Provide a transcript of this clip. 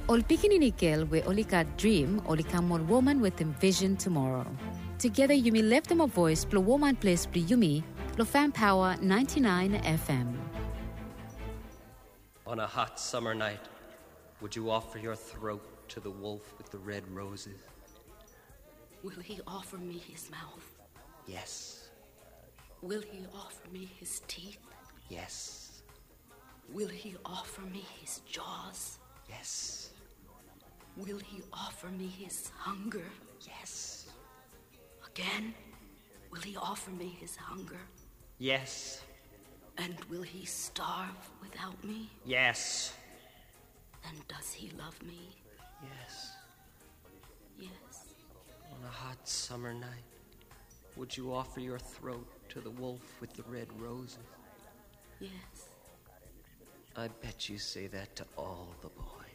Ol pikininikel we olika dream olika mon woman with him vision tomorrow. Together you may lift them a voice plo woman place plo yumi lo fan power 99 FM. On a hot summer night, would you offer your throat to the wolf with the red roses? Will he offer me his mouth? Yes. Will he offer me his teeth? Yes. Will he offer me his jaws? Yes. Will he offer me his hunger? Yes. Again, will he offer me his hunger? Yes. And will he starve without me? Yes. And does he love me? Yes. Yes. On a hot summer night, would you offer your throat to the wolf with the red roses? Yes. I bet you say that to all the boys.